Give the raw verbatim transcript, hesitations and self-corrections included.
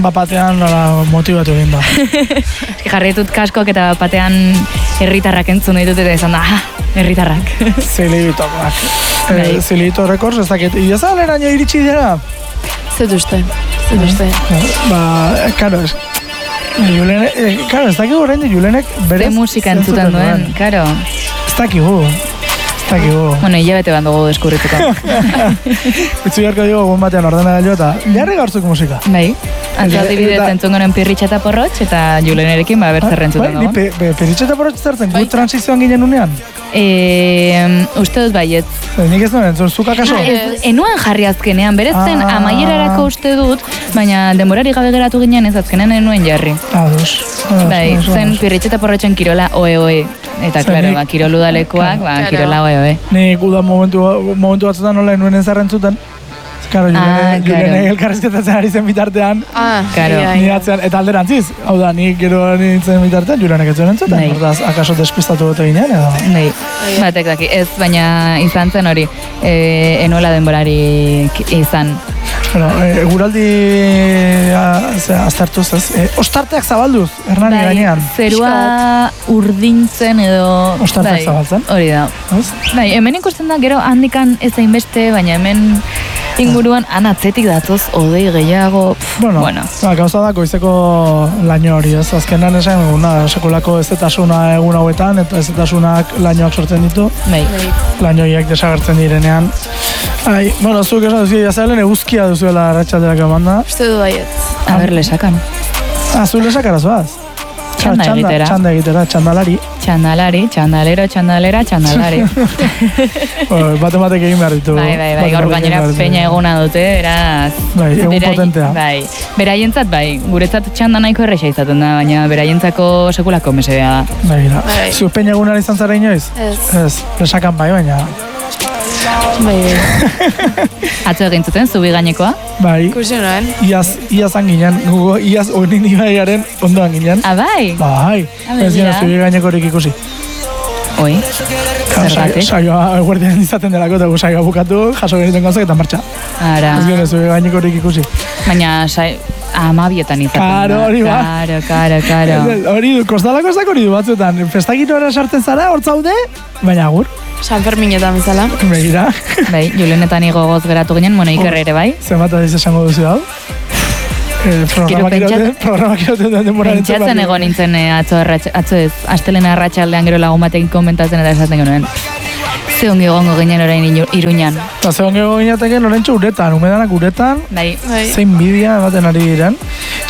Bapatean nola motibatu egin da. Jarri ditut kaskoak eta bapatean herritarrak entzun ditut eta izan da, ah, herritarrak. Zilibitoak. Eh, Zilibito Records, ez dakit. Iazaleraino iritsi dira? Zet uste, zet uste. Ba, karo, ez. Julen, eh, karo, ez dakigu horrein Julenek berez... Ze musika entzuten duen, karo. Ez dakigu. Ez dakigu. Bueno, hilabete bat dugu deskurrituko. Utsu beharko digo guen batean ordenagailu eta jarri gaurtzuk musika. Bai. Antzaldi bidez entzun gonen Pirritxa eta Porrotx eta Julenerekin ba bertzerren entzuten dugu. Bai, ni Pirritxa eta Porrotx zertzen, gu transizioan ginen unean? Eh, uste dut baiet. Nik ez duen, entzun, zuka kaso? Enuen jarri azkenean, berezten Ah. amaierarako uste dut, baina denborari gabe geratu ginen ez azkenean enuen jarri. Ados. Bai, zen Pirritxa eta Porrotxen kirola oe-oe. Eta, klaro, ba, kirol udalekoak, ba, kirola oe-oe. Nik udan momentu, momentu batzutan nola enuen ez zarrentzutan. Karo, Ah, Julenek claro. elkarrizketatzen ari zen bitartean. Ah, Claro. ia, Ni ia. atzean, eta alderantziz, hau da, nik gero nintzen bitartean, Julenek ez zuen entzuten. Bai. Hortaz, akaso despistatu dute ginen, edo? Bai, batek daki, ez, baina izan zen hori, e, enuela denborari izan. Bueno, e, guraldi a, ze, aztertuz ez, e, ostarteak zabalduz, Hernani gainean. Zerua urdintzen edo... Ostarteak bai, zabaltzen. Hori da. Ez? Bai, hemen ikusten da, gero handikan ez hainbeste, baina hemen inguruan han atzetik datoz odei gehiago. Pff, Bueno, bueno. Ba, gauza da, goizeko laino hori, ez? Azkenan esan, eguna, sekulako ezetasuna egun hauetan, eta ezetasunak lainoak sortzen ditu, Bai. lainoiak desagertzen direnean. Ai, bueno, zuk esan duzu, jazalen eguzkia duzuela arratsaldeak emanda. Uste du baiet. A ber, lesakan. Ah, zu lesakaraz baz? Txanda egitera. Txanda egitera, txandalari. Txandalari, txandalero, txandalera, txandalari. Bueno, bate batek egin behar ditu. Bai, bai, bai, Bate gaur batek egin gainera behar ditu. peina eguna dute, beraz... Bai, egun berai- potentea. Bai, beraientzat bai, guretzat txanda nahiko erresa izaten da, baina beraientzako sekulako mesedea da. Bai, da. Bai. Zu peina egunara izan zara inoiz? Ez. Ez, lesakan bai, baina... Bai, Atzo egin zuten, zubi gainekoa. Bai, ikusi nuen. iaz, iazan ginen, gugo, iaz onin ibaiaren ondoan ginen. Ah, bai? Bai, Ah, ez ginen begira. zubi gainekorik ikusi. Oi, Saio- zergatik? Saioa eguerdian izaten delako, eta gu saioa bukatu, jaso geniten gauzak eta martxa. Ara, Ez ginen zubi gainekorik ikusi. baina sai, amabietan izaten da. Karo, hori ba. Karo, karo, karo. Hori du, kostalako ezak hori du batzuetan. Festaginora sartzen zara, hor zaude, baina agur, San Ferminetan bezala. begira. Bai, Julenetan igogoz geratu ginen, bueno, Iker ere bai. Zenbat adiz esango duzu hau? Eh, programak pentsat- irauten, programak irauten den denbora Pentsatzen egon nintzen eh, atzo, arratx, atzo ez, astelena arratsaldean gero lagun batekin komentatzen eta esaten genuen. Ze ongi egongo ginen orain iru- Iruñan. Eta ze ongo ginateke norentxo uretan, umedanak uretan, Bai, Bai. zein bidia ematen ari diren.